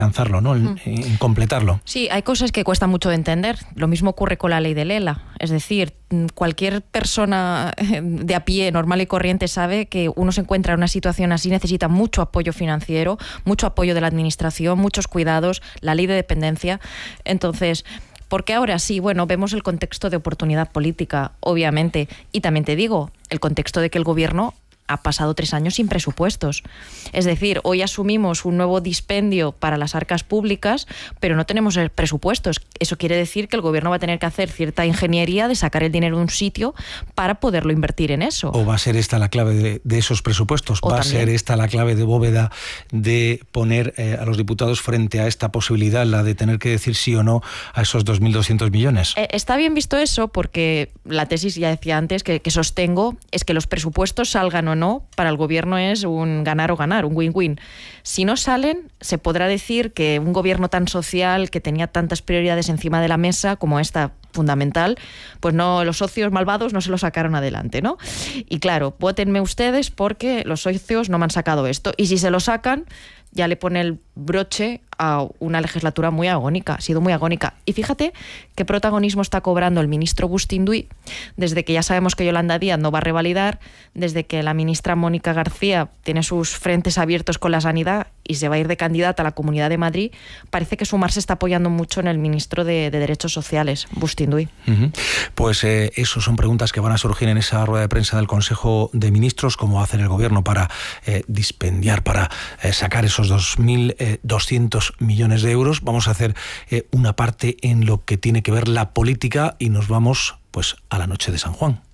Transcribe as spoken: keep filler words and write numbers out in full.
lanzarlo, ¿no? En, Mm. en completarlo. Sí, hay cosas que cuesta mucho de entender. Lo mismo ocurre con la ley del ELA. Es decir, cualquier persona de a pie, normal y corriente, sabe que uno se encuentra en una situación así, necesita mucho apoyo financiero, mucho apoyo de la administración, muchos cuidados, la ley de dependencia. Entonces, ¿por qué ahora sí? Bueno, vemos el contexto de oportunidad política, obviamente. Y también te digo, el contexto de que el gobierno ha pasado tres años sin presupuestos. Es decir, hoy asumimos un nuevo dispendio para las arcas públicas, pero no tenemos presupuestos. Eso quiere decir que el gobierno va a tener que hacer cierta ingeniería de sacar el dinero de un sitio para poderlo invertir en eso. ¿O va a ser esta la clave de, de esos presupuestos? O ¿Va también. a ser esta la clave de bóveda de poner eh, a los diputados frente a esta posibilidad, la de tener que decir sí o no a esos dos mil doscientos millones? Eh, está bien visto eso porque la tesis, ya decía antes, que, que sostengo, es que los presupuestos salgan o no, para el gobierno es un ganar o ganar, un win-win. Si no salen, se podrá decir que un gobierno tan social, que tenía tantas prioridades encima de la mesa como esta fundamental, pues no, los socios malvados no se lo sacaron adelante, ¿no? Y claro, vótenme ustedes porque los socios no me han sacado esto. Y si se lo sacan, ya le pone el broche a una legislatura muy agónica, ha sido muy agónica. Y fíjate qué protagonismo está cobrando el ministro Bustinduy, desde que ya sabemos que Yolanda Díaz no va a revalidar, desde que la ministra Mónica García tiene sus frentes abiertos con la sanidad y se va a ir de candidata a la Comunidad de Madrid. Parece que Sumar se está apoyando mucho en el ministro de, de Derechos Sociales, Bustinduy. Uh-huh. Pues eh, eso son preguntas que van a surgir en esa rueda de prensa del Consejo de Ministros, cómo va a hacer el gobierno para eh, dispendiar, para eh, sacar esos dos mil doscientos millones de euros. Vamos a hacer eh, una parte en lo que tiene que ver la política y nos vamos pues a la noche de San Juan.